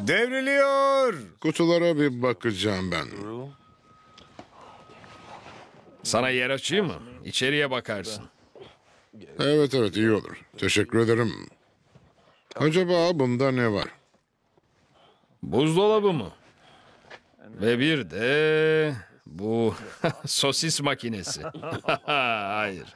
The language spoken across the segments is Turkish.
Devriliyor. Kutulara bir bakacağım ben. Sana yer açayım mı? İçeriye bakarsın. Evet iyi olur. Teşekkür ederim. Acaba bunda ne var? Buzdolabı mı? Ve bir de bu sosis makinesi. Hayır.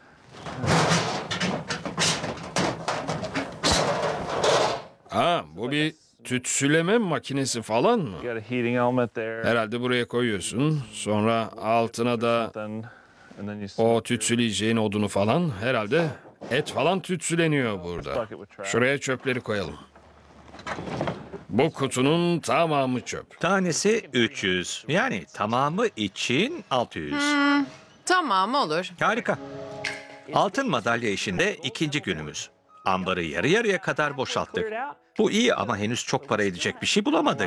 Bu bir tütsüleme makinesi falan mı? You got a heating element there. Herhalde buraya koyuyorsun. Sonra altına da And then o tütsüleyeceğin odunu falan. Herhalde et falan tütsüleniyor burada. Şuraya çöpleri koyalım. Bu kutunun tamamı çöp. Tanesi 300. Yani tamamı için 600. Tamam olur. Harika. Altın madalya işinde ikinci günümüz. Ambarı yarı yarıya kadar boşalttık. Bu iyi ama henüz çok para edecek bir şey bulamadık.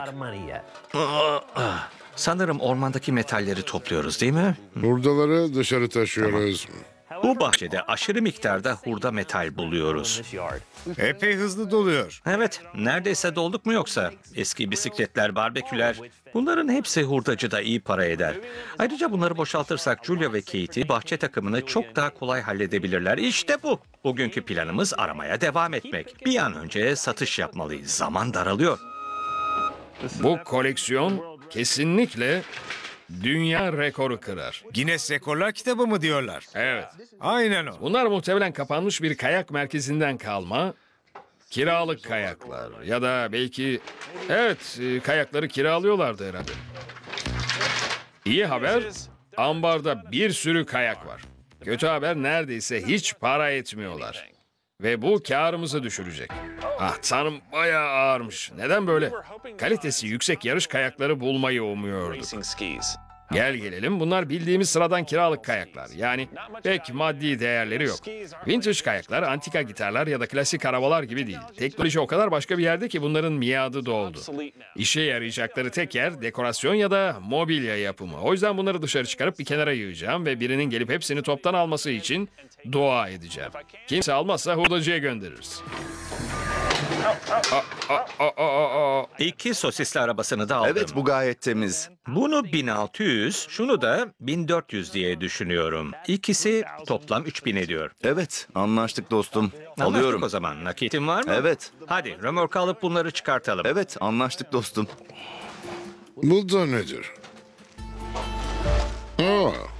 Sanırım ormandaki metalleri topluyoruz değil mi? Hurdaları dışarı taşıyoruz. Bu bahçede aşırı miktarda hurda metal buluyoruz. Epey hızlı doluyor. Evet, neredeyse dolduk mu yoksa? Eski bisikletler, barbeküler, bunların hepsi hurdacıda iyi para eder. Ayrıca bunları boşaltırsak Julia ve Katie bahçe takımını çok daha kolay halledebilirler. İşte bu. Bugünkü planımız aramaya devam etmek. Bir an önce satış yapmalıyız. Zaman daralıyor. Bu koleksiyon kesinlikle dünya rekoru kırar. Guinness Rekorlar kitabı mı diyorlar? Evet. Aynen o. Bunlar muhtemelen kapanmış bir kayak merkezinden kalma kiralık kayaklar ya da belki kayakları kiralıyorlardı herhalde. İyi haber, ambarda bir sürü kayak var. Kötü haber, neredeyse hiç para etmiyorlar. Ve bu kârımızı düşürecek. Ah tanrım, bayağı ağırmış. Neden böyle? Kalitesi yüksek yarış kayakları bulmayı umuyorduk. racing skis. Gel gelelim, bunlar bildiğimiz sıradan kiralık kayaklar. Yani pek maddi değerleri yok. Vintage kayaklar, antika gitarlar ya da klasik arabalar gibi değil. Teknoloji o kadar başka bir yerde ki bunların miadı doldu. İşe yarayacakları tek yer dekorasyon ya da mobilya yapımı. O yüzden bunları dışarı çıkarıp bir kenara yığacağım ve birinin gelip hepsini toptan alması için dua edeceğim. Kimse almazsa hurdacıya göndeririz. 2 sosisli arabasını da aldım. Evet, bu gayet temiz. Bunu 1600, şunu da 1400 diye düşünüyorum. İkisi toplam 3000 ediyor. Evet, anlaştık dostum. Anlaştık Alıyorum. o zaman. Nakitin var mı? Evet. Hadi römorka alıp bunları çıkartalım. Evet, anlaştık dostum. Bu da nedir?